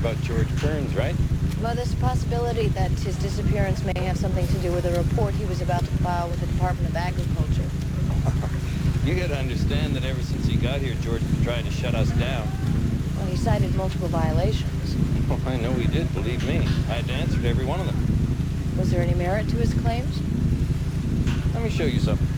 about George Burns, right? Well, there's a possibility that his disappearance may have something to do with a report he was about to file with the Department of Agriculture. You gotta understand that ever since he got here, George has been trying to shut us down. Well, he cited multiple violations. Oh, I know he did, believe me. I had to answer to every one of them. Was there any merit to his claims? Let me show you something.